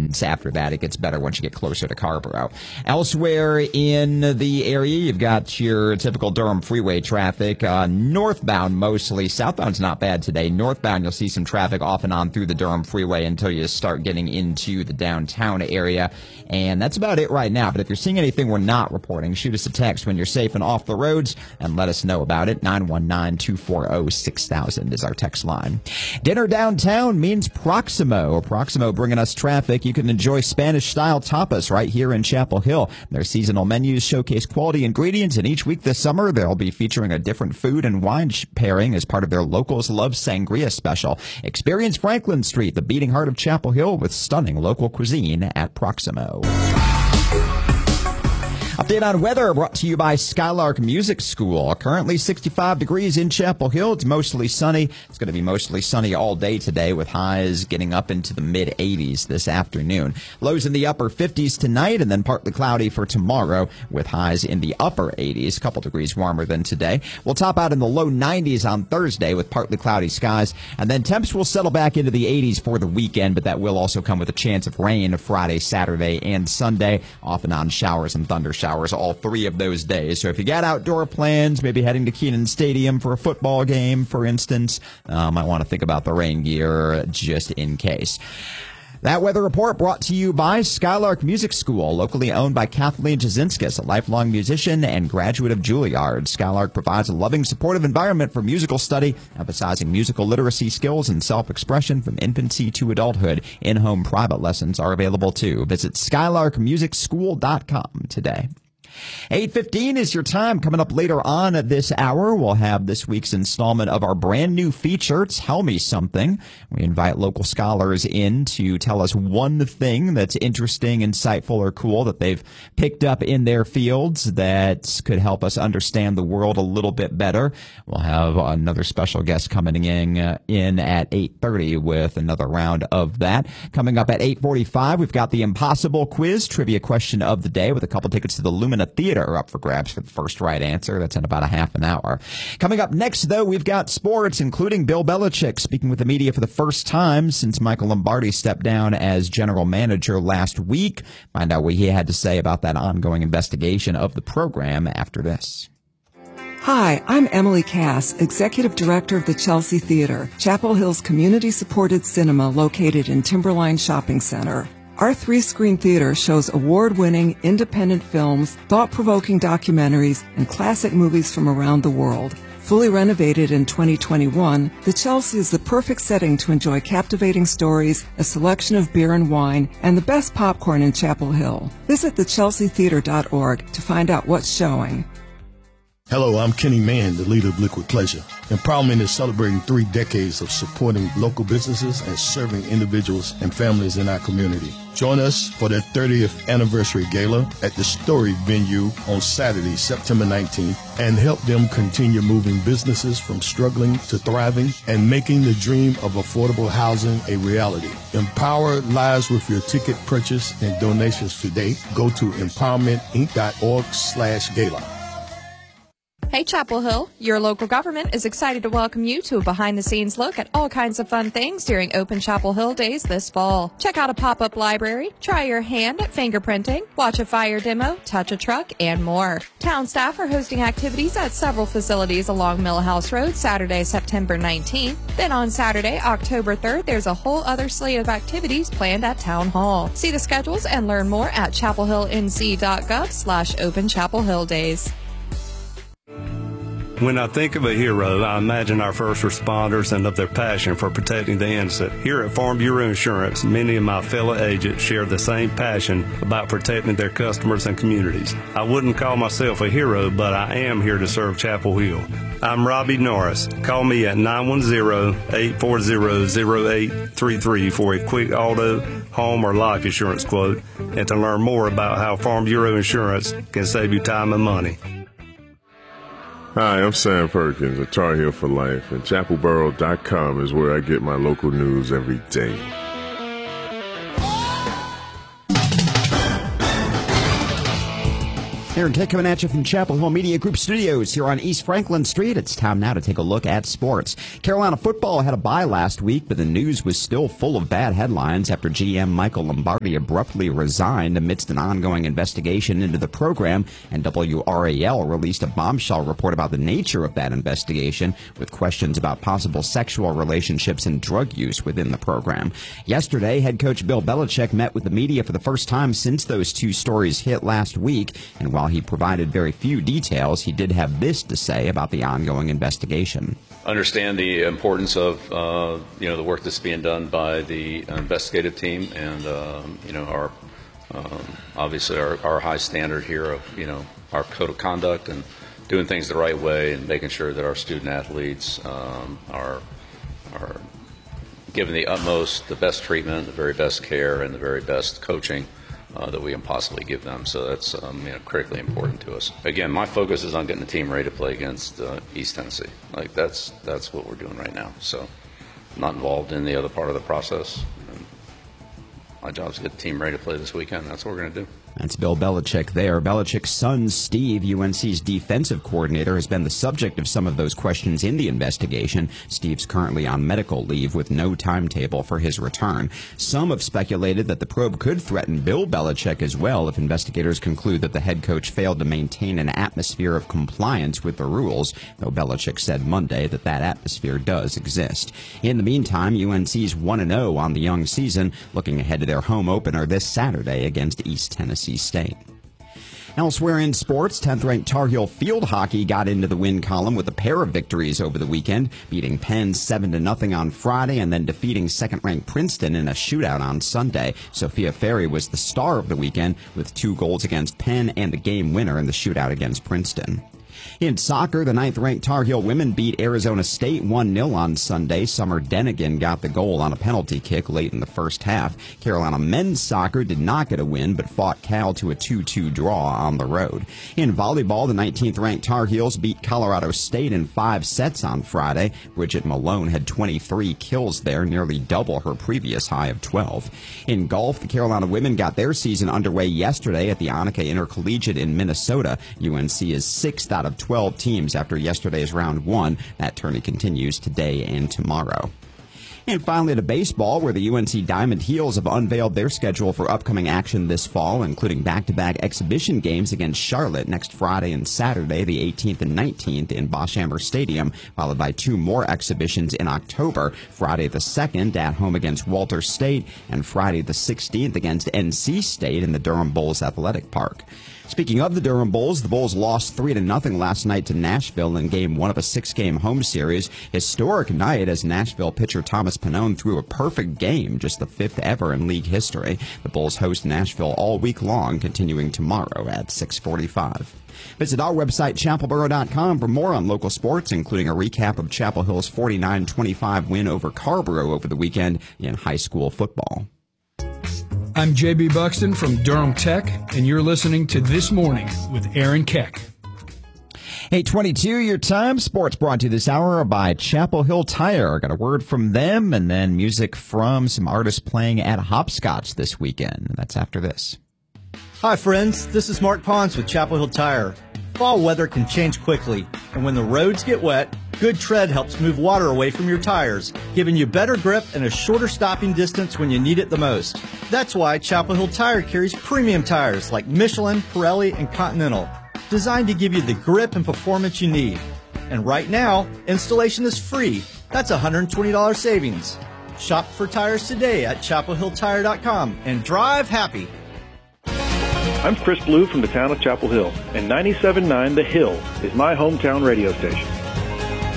intense after that. It gets better once you get closer to Carrboro. Elsewhere in the area, you've got your typical Durham freeway traffic. Northbound mostly. Southbound's not bad today. Northbound, you'll see some traffic off and on through the Durham freeway until you start getting into the downtown area. And that's about it right now. But if you're seeing anything we're not reporting, shoot us a text when you're safe and off the roads and let us know about it. 919-240-6000 is our text line. Dinner downtown means Proximo. Proximo bringing us traffic. You can enjoy Spanish-style tapas right here in Chapel Hill. Their seasonal menus showcase quality ingredients, and each week this summer they'll be featuring a different food and wine pairing as part of their Locals Love Sangria special. Experience Franklin Street, the beating heart of Chapel Hill, with stunning local cuisine at Proximo. Update on weather brought to you by Skylark Music School. Currently 65 degrees in Chapel Hill. It's mostly sunny. It's going to be mostly sunny all day today with highs getting up into the mid-80s this afternoon. Lows in the upper 50s tonight and then partly cloudy for tomorrow with highs in the upper 80s, a couple degrees warmer than today. We'll top out in the low 90s on Thursday with partly cloudy skies, and then temps will settle back into the 80s for the weekend, but that will also come with a chance of rain Friday, Saturday, and Sunday, off and on showers and thunder showers all 3 of those days. So if you got outdoor plans, maybe heading to Kenan Stadium for a football game, for instance, might want to think about the rain gear just in case. That weather report brought to you by Skylark Music School, locally owned by Kathleen Jazinskis, a lifelong musician and graduate of Juilliard. Skylark provides a loving, supportive environment for musical study, emphasizing musical literacy skills and self-expression from infancy to adulthood. In-home private lessons are available too. Visit skylarkmusicschool.com today. 8:15 is your time. Coming up later on this hour, we'll have this week's installment of our brand new feature, Tell Me Something. We invite local scholars in to tell us one thing that's interesting, insightful, or cool that they've picked up in their fields that could help us understand the world a little bit better. We'll have another special guest coming in at 8:30 with another round of that. Coming up at 8:45, we've got the Impossible Quiz, trivia question of the day with a couple tickets to the Lumina Theater up for grabs for the first right answer. That's in about a half an hour. Coming up next, though, we've got sports, including Bill Belichick speaking with the media for the first time since Michael Lombardi stepped down as general manager last week. Find out what he had to say about that ongoing investigation of the program after this. Hi, I'm Emily Cass, Executive Director of the Chelsea Theater, Chapel Hill's community-supported cinema located in Timberline Shopping Center. Our 3-screen theater shows award-winning independent films, thought-provoking documentaries, and classic movies from around the world. Fully renovated in 2021, the Chelsea is the perfect setting to enjoy captivating stories, a selection of beer and wine, and the best popcorn in Chapel Hill. Visit thechelseatheater.org to find out what's showing. Hello, I'm Kenny Mann, the leader of Liquid Pleasure. Empowerment is celebrating 3 decades of supporting local businesses and serving individuals and families in our community. Join us for their 30th anniversary gala at the Story venue on Saturday, September 19th, and help them continue moving businesses from struggling to thriving and making the dream of affordable housing a reality. Empower lives with your ticket purchase and donations today. Go to empowermentinc.org/gala. Hey Chapel Hill, your local government is excited to welcome you to a behind-the-scenes look at all kinds of fun things during Open Chapel Hill Days this fall. Check out a pop-up library, try your hand at fingerprinting, watch a fire demo, touch a truck, and more. Town staff are hosting activities at several facilities along Millhouse Road Saturday, September 19th. Then on Saturday, October 3rd, there's a whole other slate of activities planned at Town Hall. See the schedules and learn more at chapelhillnc.gov/Open Chapel Hill Days. When I think of a hero, I imagine our first responders and of their passion for protecting the innocent. Here at Farm Bureau Insurance, many of my fellow agents share the same passion about protecting their customers and communities. I wouldn't call myself a hero, but I am here to serve Chapel Hill. I'm Robbie Norris. Call me at 910-840-0833 for a quick auto, home, or life insurance quote, and to learn more about how Farm Bureau Insurance can save you time and money. Hi, I'm Sam Perkins of Tar Heel for Life, and chapelboro.com is where I get my local news every day. Aaron Keck coming at you from Chapel Hill Media Group Studios here on East Franklin Street. It's time now to take a look at sports. Carolina football had a bye last week, but the news was still full of bad headlines after GM Michael Lombardi abruptly resigned amidst an ongoing investigation into the program, and WRAL released a bombshell report about the nature of that investigation with questions about possible sexual relationships and drug use within the program. Yesterday, head coach Bill Belichick met with the media for the first time since those two stories hit last week, and while he provided very few details, he did have this to say about the ongoing investigation. Understand the importance of the work that's being done by the investigative team, and our obviously our high standard here of our code of conduct and doing things the right way and making sure that our student athletes are given the best treatment, the very best care, and the very best coaching that we can possibly give them. So that's critically important to us. Again, my focus is on getting the team ready to play against East Tennessee. Like that's what we're doing right now. So I'm not involved in the other part of the process. And my job is to get the team ready to play this weekend. That's what we're going to do. That's Bill Belichick there. Belichick's son, Steve, UNC's defensive coordinator, has been the subject of some of those questions in the investigation. Steve's currently on medical leave with no timetable for his return. Some have speculated that the probe could threaten Bill Belichick as well if investigators conclude that the head coach failed to maintain an atmosphere of compliance with the rules, though Belichick said Monday that that atmosphere does exist. In the meantime, UNC's 1-0 on the young season, looking ahead to their home opener this Saturday against East Tennessee State. Elsewhere in sports, 10th-ranked Tar Heel field hockey got into the win column with a pair of victories over the weekend, beating Penn 7-0 on Friday and then defeating second-ranked Princeton in a shootout on Sunday. Sophia Ferry was the star of the weekend with 2 goals against Penn and the game winner in the shootout against Princeton. In soccer, the 9th-ranked Tar Heel women beat Arizona State 1-0 on Sunday. Summer Denigan got the goal on a penalty kick late in the first half. Carolina men's soccer did not get a win, but fought Cal to a 2-2 draw on the road. In volleyball, the 19th-ranked Tar Heels beat Colorado State in 5 sets on Friday. Bridget Malone had 23 kills there, nearly double her previous high of 12. In golf, the Carolina women got their season underway yesterday at the Annika Intercollegiate in Minnesota. UNC is 6th out of 12 teams after yesterday's round 1. That tourney continues today and tomorrow. And finally to baseball, where the UNC Diamond Heels have unveiled their schedule for upcoming action this fall, including back-to-back exhibition games against Charlotte next Friday and Saturday, the 18th and 19th in Bosch-Amber Stadium, followed by 2 more exhibitions in October, Friday the 2nd at home against Walter State, and Friday the 16th against NC State in the Durham Bulls Athletic Park. Speaking of the Durham Bulls, the Bulls lost 3-0 last night to Nashville in Game 1 of a 6-game home series. Historic night as Nashville pitcher Thomas Pannone threw a perfect game, just the 5th ever in league history. The Bulls host Nashville all week long, continuing tomorrow at 6:45. Visit our website, chapelboro.com, for more on local sports, including a recap of Chapel Hill's 49-25 win over Carrboro over the weekend in high school football. I'm J.B. Buxton from Durham Tech, and you're listening to This Morning with Aaron Keck. 8:22 your time. Sports brought to you this hour by Chapel Hill Tire. Got a word from them, and then music from some artists playing at Hopscotch this weekend. That's after this. Hi, friends. This is Mark Pons with Chapel Hill Tire. Fall weather can change quickly, and when the roads get wet, Good Tread helps move water away from your tires, giving you better grip and a shorter stopping distance when you need it the most. That's why Chapel Hill Tire carries premium tires like Michelin, Pirelli, and Continental, designed to give you the grip and performance you need. And right now, installation is free. That's $120 savings. Shop for tires today at chapelhilltire.com and drive happy. I'm Chris Blue from the town of Chapel Hill, and 97.9 The Hill is my hometown radio station.